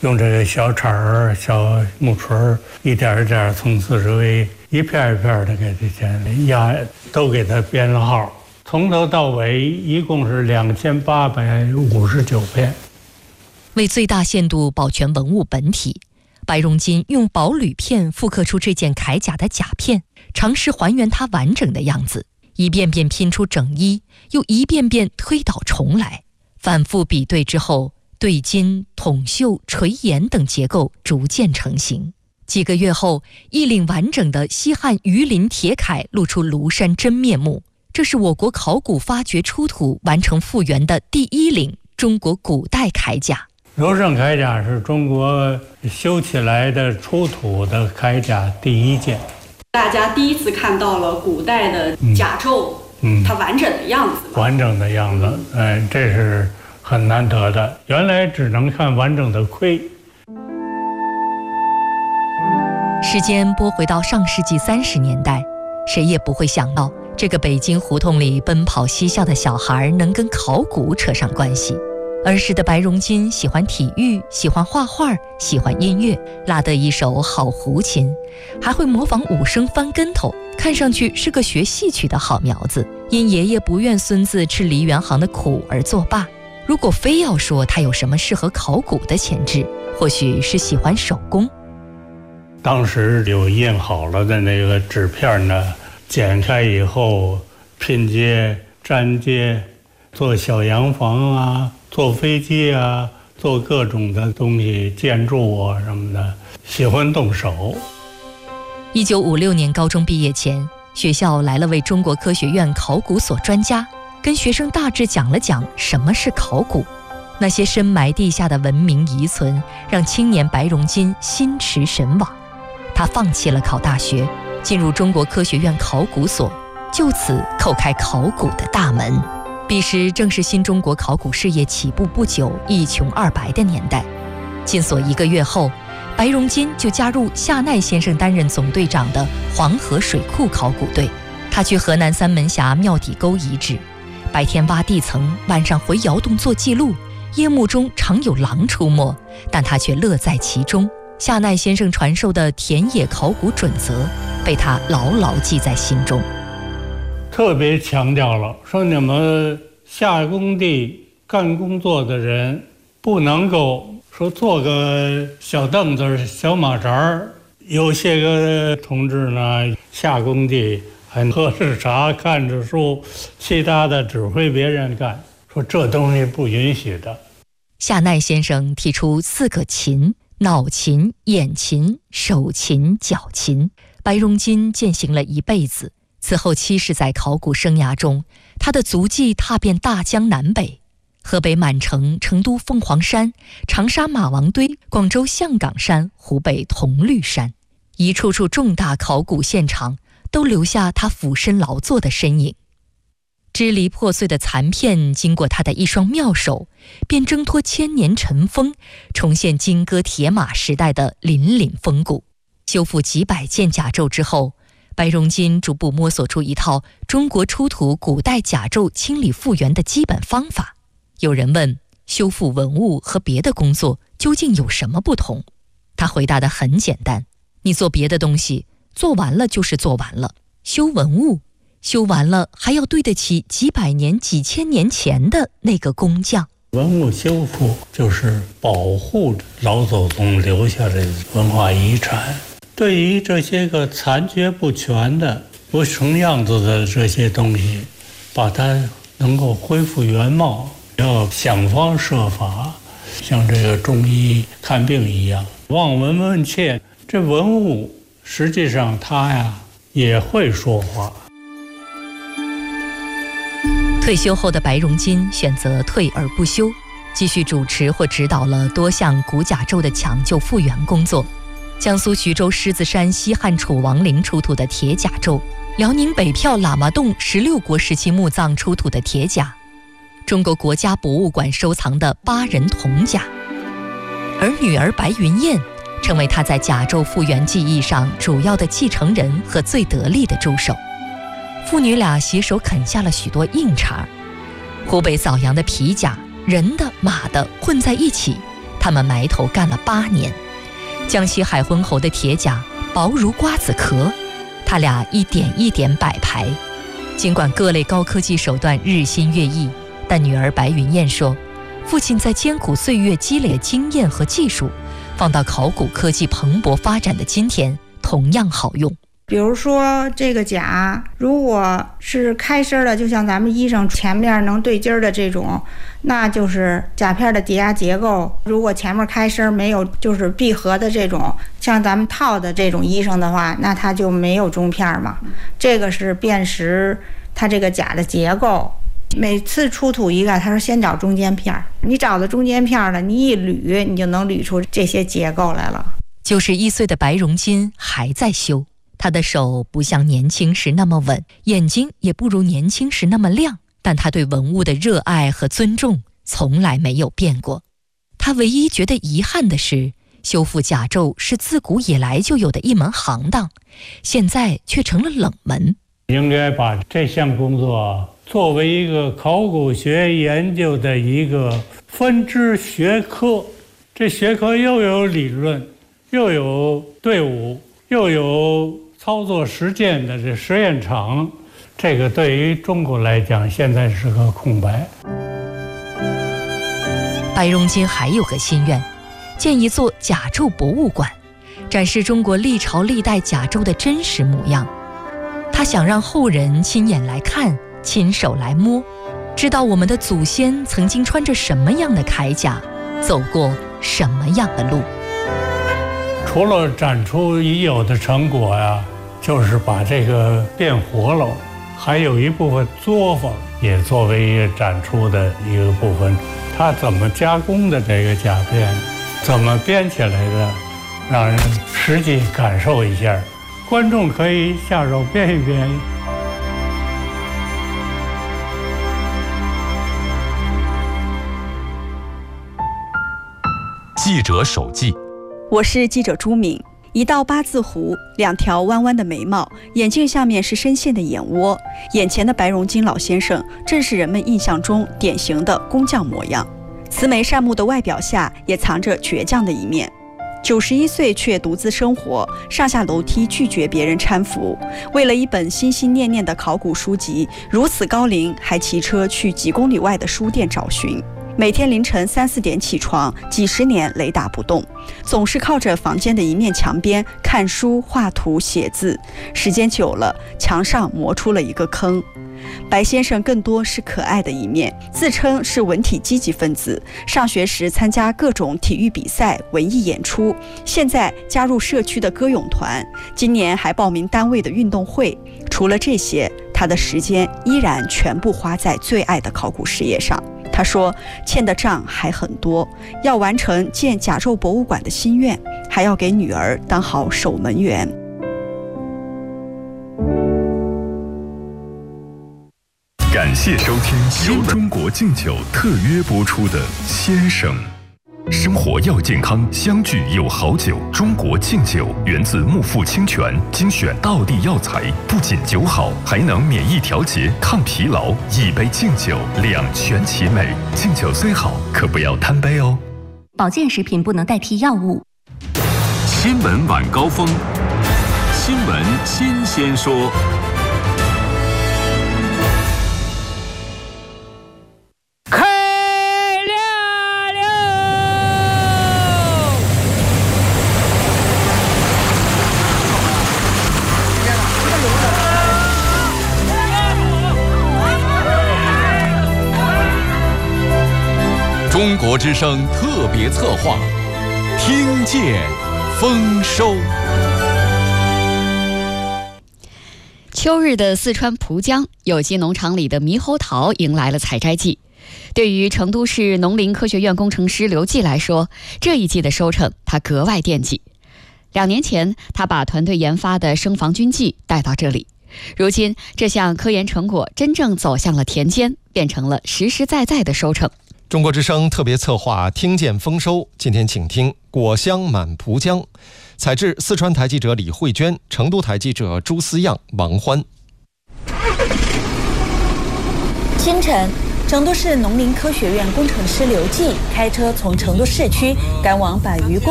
用这个小铲儿、小木锤儿，一点一点从四周围一片一片的给这些压，都给它编了号，从头到尾一共是2859片。 为最大限度保全文物本体，白荣金用薄铝片复刻出这件铠甲的甲片，尝试还原它完整的样子，一遍遍拼出整衣，又一遍遍推倒重来，反复比对之后，对襟、筒袖、垂沿等结构逐渐成型。几个月后，一领完整的西汉鱼鳞铁铠露出庐山真面目。这是我国考古发掘出土完成复原的第一领中国古代铠甲。 柔胜铠甲是中国修起来的出土的铠甲第一件。 大家第一次看到了古代的甲胄，它完整的样子。 完整的样子，这是很难得的。原来只能看完整的盔。 时间拨回到上世纪30年代，谁也不会想到，这个北京胡同里奔跑嬉笑的小孩能跟考古扯上关系。儿时的白荣金喜欢体育，喜欢画画，喜欢音乐，拉得一手好胡琴，还会模仿武生翻跟头，看上去是个学戏曲的好苗子。因爷爷不愿孙子吃梨园行的苦而作罢。如果非要说他有什么适合考古的潜质，或许是喜欢手工。 当时有印好了的那个纸片呢，剪开以后拼接、粘接，做小洋房啊，做飞机啊，做各种的东西，建筑啊什么的，喜欢动手。 1956年高中毕业前，学校来了位中国科学院考古所专家，跟学生大致讲了讲什么是考古。那些深埋地下的文明遗存，让青年白荣金心驰神往。他放弃了考大学，进入中国科学院考古所，就此叩开考古的大门。彼时正是新中国考古事业起步不久、一穷二白的年代。进所1个月后，白荣金就加入夏奈先生担任总队长的黄河水库考古队。他去河南三门峡庙底沟遗址，白天挖地层，晚上回窑洞做记录。夜幕中常有狼出没，但他却乐在其中。夏奈先生传授的田野考古准则被他牢牢记在心中， 特别强调了说，你们下工地干工作的人不能够说坐个小凳子、小马扎儿。有些个同志呢，下工地还喝着茶、看着书，其他的指挥别人干，说这东西不允许的。 夏奈先生提出4个勤：脑勤、眼勤、手勤、脚勤。白荣金践行了一辈子。此后70载考古生涯中，他的足迹踏遍大江南北，河北满城、成都凤凰山、长沙马王堆、广州象岗山、湖北铜绿山，一处处重大考古现场都留下他俯身劳作的身影。支离破碎的残片经过他的一双妙手，便挣脱千年尘封，重现金戈铁马时代的凛凛风骨。修复几百件甲胄之后，白荣金逐步摸索出一套中国出土古代甲胄清理复原的基本方法。有人问，修复文物和别的工作究竟有什么不同？他回答得很简单，你做别的东西，做完了就是做完了，修文物，修完了还要对得起几百年、几千年前的那个工匠。 文物修复就是保护老祖宗留下的文化遗产。对于这些个残缺不全的、不成样子的这些东西，把它能够恢复原貌，要想方设法，像这个中医看病一样，望闻问切。这文物实际上它呀也会说话。 退休后的白荣金选择退而不休，继续主持或指导了多项古甲胄的抢救复原工作。江苏徐州狮子山西汉楚王陵出土的铁甲胄，辽宁北票喇嘛洞16国时期墓葬出土的铁甲，中国国家博物馆收藏的8人铜甲。而女儿白云燕成为他在甲胄复原技艺上主要的继承人和最得力的助手。父女俩携手啃下了许多硬茬。湖北枣阳的皮甲，人的、马的混在一起， 他们埋头干了8年。江西海昏侯的铁甲薄如瓜子壳，他俩一点一点摆排。尽管各类高科技手段日新月异，但女儿白云燕说，父亲在艰苦岁月积累的经验和技术，放到考古科技蓬勃发展的今天，同样好用。 比如说这个甲，如果是开身的，就像咱们医生前面能对筋的这种，那就是甲片的抵押结构。如果前面开身没有就是闭合的这种，像咱们套的这种医生的话，那它就没有中片嘛。这个是辨识它这个甲的结构。每次出土一个，他说先找中间片，你找到中间片了，你一捋，你就能捋出这些结构来了。 91岁的白荣金还在修。他的手不像年轻时那么稳，眼睛也不如年轻时那么亮，但他对文物的热爱和尊重从来没有变过。他唯一觉得遗憾的是，修复甲胄是自古以来就有的一门行当，现在却成了冷门。 应该把这项工作作为一个考古学研究的一个分支学科，这学科又有理论，又有队伍，又有操作实践的这实验场，这个对于中国来讲现在是个空白。 白荣金还有个心愿，建一座甲胄博物馆，展示中国历朝历代甲胄的真实模样。他想让后人亲眼来看，亲手来摸，知道我们的祖先曾经穿着什么样的铠甲，走过什么样的路。 除了展出已有的成果呀，就是把这个变活了，还有一部分作坊也作为一个展出的一个部分。它怎么加工的这个甲片，怎么编起来的，让人实际感受一下，观众可以下手编一编。 记者手记。 我是记者朱敏。一道八字胡，2条弯弯的眉毛，眼镜下面是深陷的眼窝。眼前的白荣金老先生，正是人们印象中典型的工匠模样。慈眉善目的外表下，也藏着倔强的一面。91岁却独自生活，上下楼梯拒绝别人搀扶。为了一本心心念念的考古书籍，如此高龄还骑车去几公里外的书店找寻。每天凌晨3、4点起床，几十年雷打不动，总是靠着房间的一面墙边看书、画图、写字。时间久了，墙上磨出了一个坑。白先生更多是可爱的一面，自称是文体积极分子，上学时参加各种体育比赛、文艺演出，现在加入社区的歌咏团，今年还报名单位的运动会。除了这些，他的时间依然全部花在最爱的考古事业上。他说，欠的账还很多，要完成建甲胄博物馆的心愿，还要给女儿当好守门员。 感谢收听由中国敬酒特约播出的《先生》。生活要健康，相聚有好酒。中国敬酒源自木富清泉，精选道地药材，不仅酒好，还能免疫调节、抗疲劳。一杯敬酒，两全其美。敬酒虽好，可不要贪杯哦。 保健食品不能代替药物。 新闻晚高峰，新闻新鲜说。中国之声特别策划，听见丰收。 秋日的四川蒲江有机农场里的猕猴桃迎来了采摘季。对于成都市农林科学院工程师刘季来说，这一季的收成他格外惦记。2年前，他把团队研发的生防菌剂带到这里。如今，这项科研成果真正走向了田间，变成了实实在在的收成。 中国之声特别策划听见丰收，今天请听果香满蒲江。采制四川台记者李慧娟，成都台记者朱思样、王欢。 清晨， 成都市农林科学院工程师刘继开车从成都市区赶往百余公